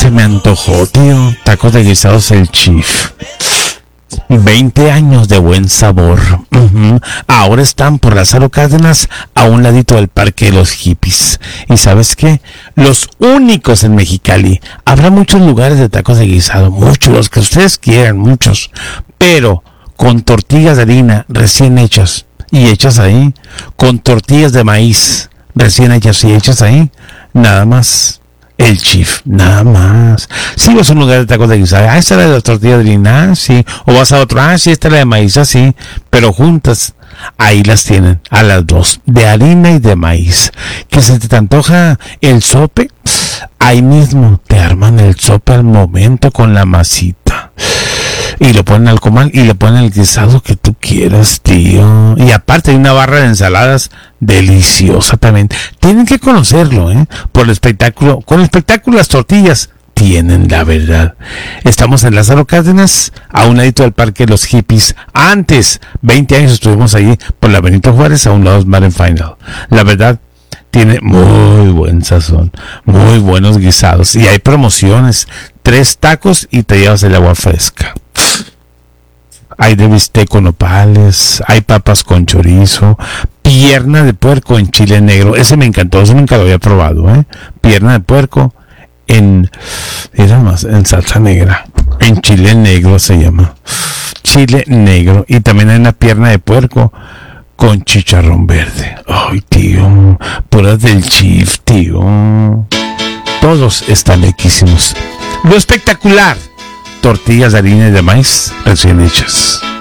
Se me antojó, tío. Tacos de guisados El Chief. 20 años de buen sabor. Ahora están por Lázaro Cárdenas, a un ladito del Parque de los Hippies. ¿Y sabes qué? Los únicos en Mexicali. Habrá muchos lugares de tacos de guisado, muchos, los que ustedes quieran, muchos. Pero con tortillas de harina recién hechas y hechas ahí. Con tortillas de maíz recién hechas y hechas ahí. Nada más. El Chief, nada más. Si vas a un lugar de tacos de guisado, esta es la de la tortilla de harina, sí. O vas a otro, sí, esta es la de maíz, así. Pero juntas, ahí las tienen, a las dos, de harina y de maíz. Que se te antoja el sope, ahí mismo te arman el sope al momento con la masita. Y lo ponen al comal y le ponen el guisado que tú quieras, tío. Y aparte hay una barra de ensaladas deliciosa también. Tienen que conocerlo, por el espectáculo. Con el espectáculo las tortillas tienen la verdad. Estamos en Lázaro Cárdenas, a un ladito del Parque de los Hippies. Antes, 20 años estuvimos allí por la Benito Juárez, a un lado de Smart & Final. La verdad, tiene muy buen sazón, muy buenos guisados. Y hay promociones. 3 tacos y te llevas el agua fresca. Hay de bistec con nopales, hay papas con chorizo, pierna de puerco en chile negro. Ese me encantó, ese nunca lo había probado, Pierna de puerco en salsa negra, en chile negro se llama. Chile negro. Y también hay una pierna de puerco con chicharrón verde. Ay, tío, puras del Chief, tío. Todos están lequísimos. Lo espectacular. Tortillas de harina y de maíz recién hechas.